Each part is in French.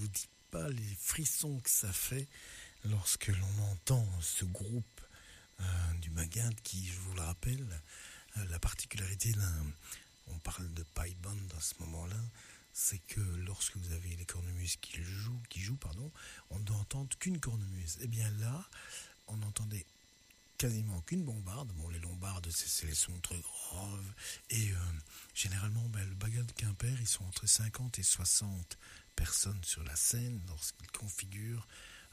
vous dis pas les frissons que ça fait lorsque l'on entend ce groupe du Bagad qui, je vous le rappelle, la particularité on parle de pipe band à ce moment-là, c'est que lorsque vous avez les cornemuses qui jouent, on ne doit entendre qu'une cornemuse. Et bien là, on n'entendait quasiment qu'une bombarde. Bon, les lombardes, c'est les sons très graves. Et généralement, le Bagad de Quimper, ils sont entre 50 et 60 personnes sur la scène lorsqu'ils configurent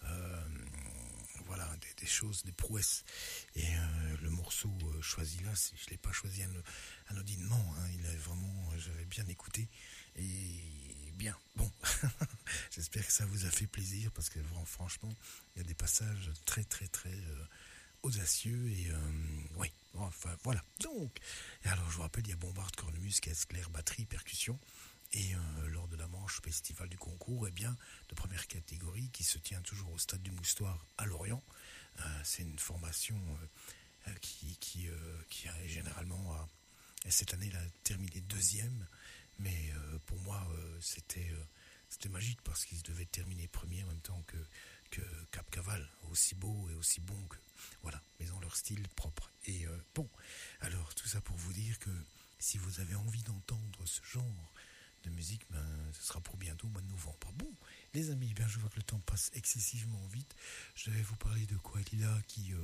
des choses, des prouesses. Et le morceau choisi là, je ne l'ai pas choisi anodinement, hein, j'avais bien écouté. Et bien, bon, j'espère que ça vous a fait plaisir parce que franchement, il y a des passages très très très audacieux et oui, enfin voilà. Donc, et alors je vous rappelle, il y a bombarde, cornemuse, caisse claire, batterie, percussion. Et lors de la manche festival du concours, de première catégorie qui se tient toujours au stade du Moustoir à Lorient. C'est une formation qui a généralement, cette année, elle a terminé deuxième. Mais pour moi, c'était magique parce qu'ils devaient terminer premier en même temps que Cap Caval, aussi beau et aussi bon que... Voilà, mais ont leur style propre. Et bon, alors tout ça pour vous dire que si vous avez envie d'entendre ce genre de musique, ce sera pour bientôt au mois de novembre. Bon, les amis, je vois que le temps passe excessivement vite. Je vais vous parler de Coalila qui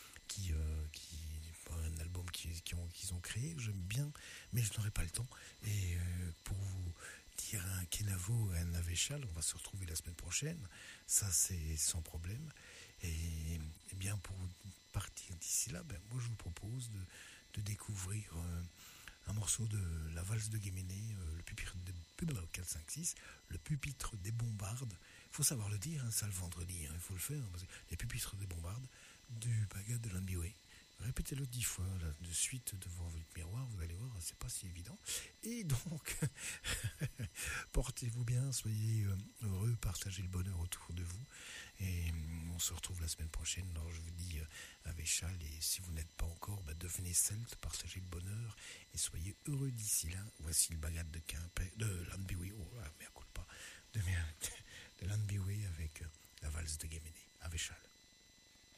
un album qu'ils ont créé, j'aime bien, mais je n'aurai pas le temps. Et pour vous dire un Kenavo et un Avéchal, on va se retrouver la semaine prochaine, ça c'est sans problème. Et bien pour partir d'ici là, moi je vous propose de découvrir un morceau de la valse de Guéméné, le pupitre de 4-5-6, le pupitre des bombardes. Il faut savoir le dire, hein, ça le vendredi, il faut le faire, parce que les pupitres des bombardes du Bagad de l'Anbiway. Répétez-le 10 fois là, de suite devant votre miroir, vous allez voir, c'est pas si évident. Et donc, portez-vous bien, soyez heureux, partagez le bonheur autour de vous. Et on se retrouve la semaine prochaine. Alors je vous dis Avéchal, et si vous n'êtes pas encore, devenez celte, partagez le bonheur et soyez heureux d'ici là. Voici le Bagad de Quimper, de l'Anbiway, de l'Anbiway avec la valse de Guéméné. Avéchal.